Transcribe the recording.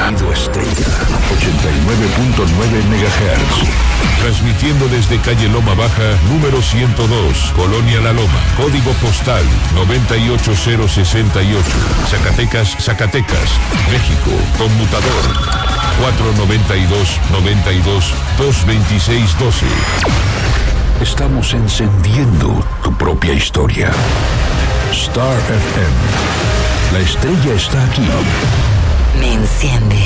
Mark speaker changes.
Speaker 1: Sonido Estrella, 89.9 MHz.
Speaker 2: Transmitiendo desde calle Loma Baja, número 102, Colonia La Loma, código postal 98068, Zacatecas, México, conmutador 492-92-226-12. Estamos encendiendo tu propia historia. Star FM. La estrella está aquí.
Speaker 3: Me enciende.